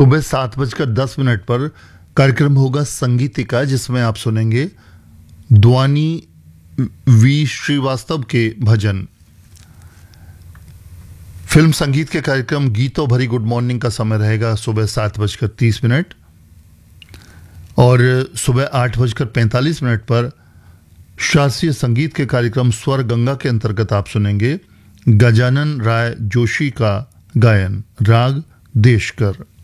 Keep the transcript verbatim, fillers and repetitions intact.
सुबह सात बजकर दस मिनट पर कार्यक्रम होगा संगीतिका, जिसमें आप सुनेंगे द्वानी वी श्रीवास्तव के भजन। फिल्म संगीत के कार्यक्रम गीतों भरी गुड मॉर्निंग का समय रहेगा सुबह सात बजकर तीस मिनट और सुबह आठ बजकर पैंतालीस मिनट पर शास्त्रीय संगीत के कार्यक्रम स्वर गंगा के अंतर्गत आप सुनेंगे गजानन राय जोशी का गायन, राग देशकर।